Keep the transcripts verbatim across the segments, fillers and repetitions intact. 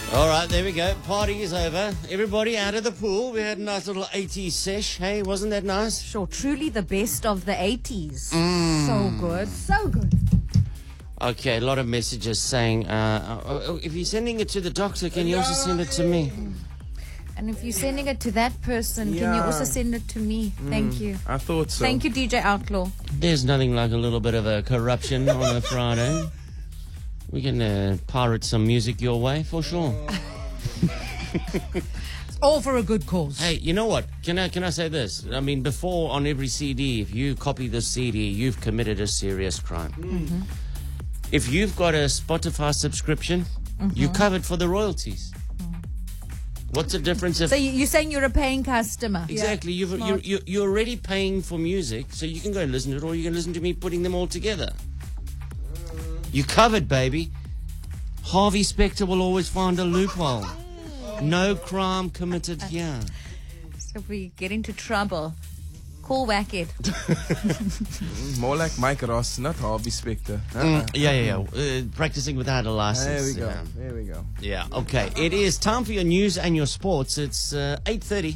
All right, there we go. Party is over. Everybody out of the pool. We had a nice little eighties sesh. Hey, wasn't that nice? Sure, truly the best of the eighties. Mm. So good, so good. Okay, a lot of messages saying, uh, uh, if you're sending it to the doctor, can you also send it to me? And if you're sending it to that person, Yeah. can you also send it to me? Mm. Thank you. I thought so. Thank you, D J Outlaw. There's nothing like a little bit of a corruption on a Friday. We can uh, pirate some music your way, for sure. All for a good cause. Hey, you know what? Can I can I say this? I mean, before on every C D, if you copy this C D, you've committed a serious crime. Mm-hmm. If you've got a Spotify subscription, Mm-hmm. you're covered for the royalties. What's the difference if... So you- you're saying you're a paying customer? Exactly. You've, you're, Smart. you're, you're already paying for music, so you can go and listen to it, or you can listen to me putting them all together. You're covered, baby. Harvey Specter will always find a loophole. No crime committed here. So if we get into trouble, call Wackhead. More like Mike Ross, not Harvey Specter. Uh-uh. Mm, yeah, yeah, yeah. Uh, practicing without a license. There we go. Yeah. There we go. Yeah, okay. It is time for your news and your sports. It's uh, eight thirty.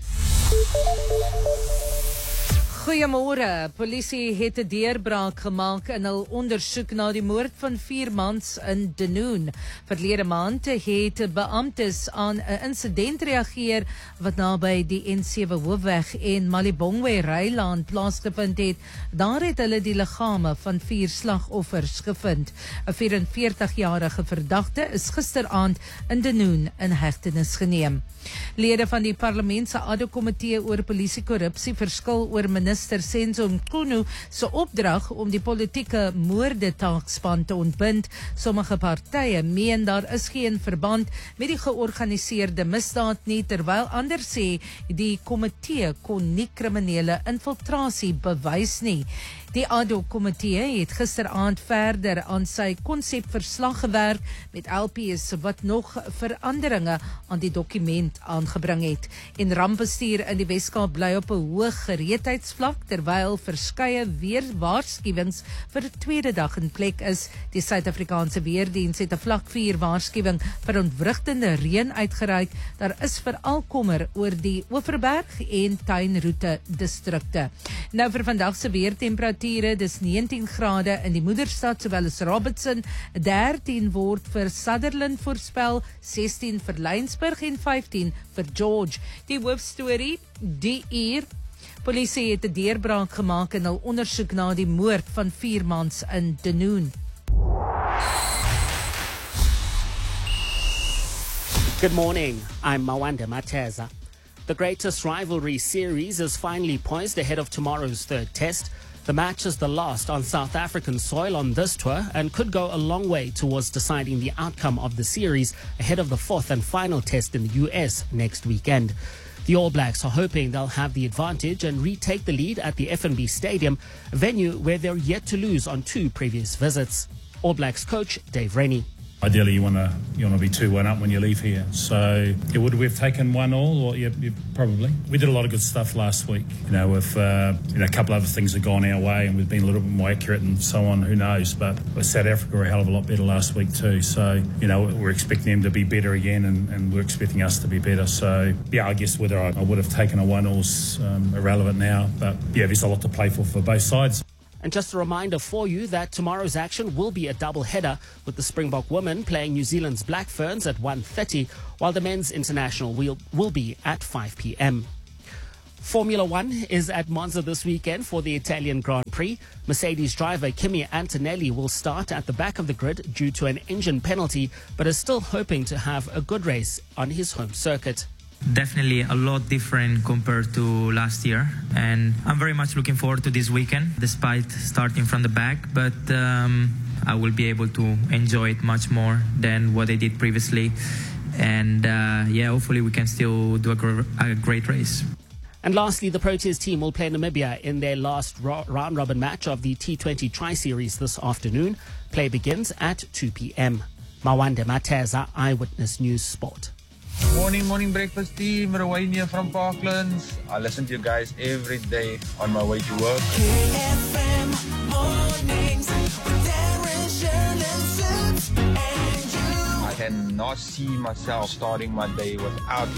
Goeiemôre. Polisie het 'n deurbraak gemaak in hul ondersoek na die moord van vier mans in Dunoon. Verlede maand het beamptes aan 'n insident reageer wat naby die N sewe hoofweg en Malibongwe Rylaan plaasgevind het. Daar het hulle die liggame van vier slagoffers gevind. 'n vyf-en-veertig-jarige verdagte is gisteraand in Dunoon in hegtenis geneem. Lede van die parlement se ad hoc komitee oor polisiekorrupsie verskil oor minister Senzo Mchunu se opdrag om die politieke moordetaakspan te ontbind. Sommige partye meen daar is geen verband met die georganiseerde misdaad nie, terwyl ander sê die komitee kon nie kriminele infiltrasie bewys nie. Die ad hoc komitee het gisteraand verder aan sy konsepverslag gewerk met L P's wat nog veranderinge aan die dokument aangebring het. En rampbestuur in die Weskaap bly op 'n hoë gereedheidsvlak terwyl verskeie weer waarskuwings vir 'n tweede dag in plek is. Die Suid-Afrikaanse Weerdiens het 'n vlak vier waarskuwing vir ontwrigtende reën uitgereik. Daar is veral kommer oor die Oeverberg en Tuinroete distrikte. Nou vir vandag se weertemperature, dis negentien grade in die moederstad sowel as Robertson, dertien word vir Sutherland voorspel, sestien vir Laingsburg en vyftien vir George. Die hoofstorie, die uur, polisie het 'n deurbraak gemaak in hul ondersoek na die moord van vier mans in Dunoon. Good morning, I'm Mawanda Mateza. The Greatest Rivalry series is finally poised ahead of tomorrow's third test. The match is the last on South African soil on this tour and could go a long way towards deciding the outcome of the series ahead of the fourth and final test in the U S next weekend. The All Blacks are hoping they'll have the advantage and retake the lead at the F N B Stadium, a venue where they're yet to lose on two previous visits. All Blacks coach Dave Rennie. Ideally, you want to you want to be two one up when you leave here. So, yeah, would we have taken one all? Or yeah, yeah, probably. We did a lot of good stuff last week. You know, if uh, you know a couple other things have gone our way and we've been a little bit more accurate and so on, who knows? But with South Africa were a hell of a lot better last week too. So, you know, we're expecting them to be better again, and, and we're expecting us to be better. So, yeah, I guess whether I, I would have taken a one all's um, irrelevant now. But yeah, there's a lot to play for for both sides. And just a reminder for you that tomorrow's action will be a double header, with the Springbok women playing New Zealand's Black Ferns at one thirty, while the men's international will, will be at five p.m. Formula One is at Monza this weekend for the Italian Grand Prix. Mercedes driver Kimi Antonelli will start at the back of the grid due to an engine penalty, but is still hoping to have a good race on his home circuit. Definitely a lot different compared to last year, and I'm very much looking forward to this weekend despite starting from the back, but um, I will be able to enjoy it much more than what I did previously, and uh, yeah, hopefully we can still do a, gr- a great race. And lastly, the Proteas team will play Namibia in their last ro- round-robin match of the T twenty Tri-Series this afternoon. Play begins at two p.m. Mawande Mateza, Eyewitness News Sport. Morning, morning breakfast team. Rowania from Parklands. I listen to you guys every day on my way to work. K F M mornings with Darren, Sharon, and Sips, and you. I cannot see myself starting my day without